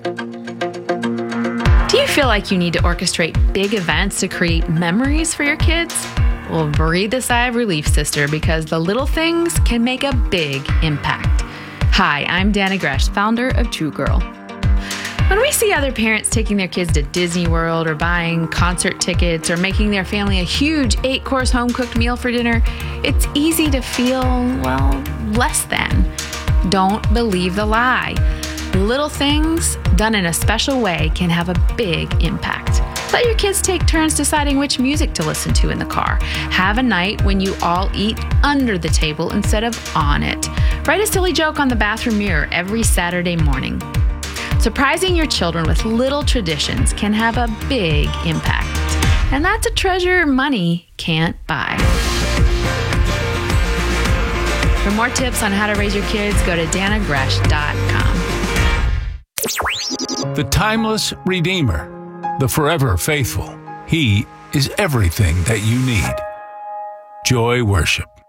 Do you feel like you need to orchestrate big events to create memories for your kids? Well, breathe a sigh of relief, sister, because the little things can make a big impact. Hi, I'm Dana Gresh, founder of True Girl. When we see other parents taking their kids to Disney World or buying concert tickets or making their family a huge 8-course home-cooked meal for dinner, it's easy to feel, well, less than. Don't believe the lie. Little things done in a special way can have a big impact. Let your kids take turns deciding which music to listen to in the car. Have a night when you all eat under the table instead of on it. Write a silly joke on the bathroom mirror every Saturday morning. Surprising your children with little traditions can have a big impact. And that's a treasure money can't buy. For more tips on how to raise your kids, go to danagresh.com. The timeless Redeemer, the forever faithful. He is everything that you need. Joy Worship.